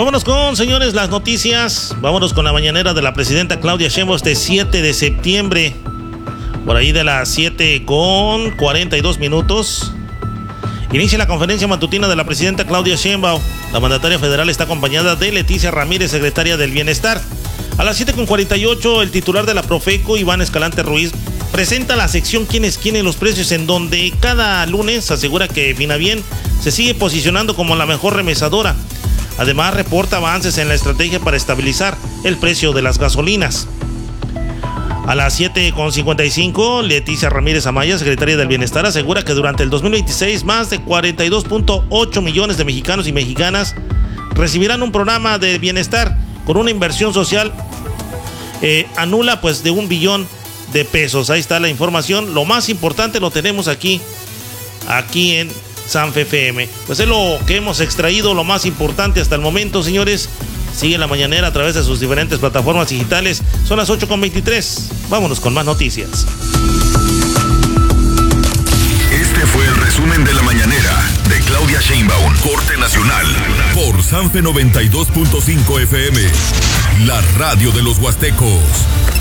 Vámonos con, señores, las noticias. Vámonos con la mañanera de la presidenta Claudia Sheinbaum este 7 de septiembre. Por ahí de las 7:42. Inicia la conferencia matutina de la presidenta Claudia Sheinbaum. La mandataria federal está acompañada de Leticia Ramírez, secretaria del Bienestar. A las 7:48, el titular de la Profeco, Iván Escalante Ruiz, presenta la sección ¿Quién es quién en los precios?, en donde cada lunes asegura que Finabien se sigue posicionando como la mejor remesadora. Además, reporta avances en la estrategia para estabilizar el precio de las gasolinas. A las 7:55, Leticia Ramírez Amaya, secretaria del Bienestar, asegura que durante el 2026 más de 42.8 millones de mexicanos y mexicanas recibirán un programa de bienestar con una inversión social anula pues de 1 billón de pesos. Ahí está la información. Lo más importante lo tenemos aquí en Sanfe FM. Pues es lo que hemos extraído, lo más importante hasta el momento, señores. Sigue la mañanera a través de sus diferentes plataformas digitales. Son las 8:23. Vámonos con más noticias. Este fue el resumen de la mañanera de Claudia Sheinbaum, corte nacional, por Sanfe 92.5 FM, la radio de los Huastecos.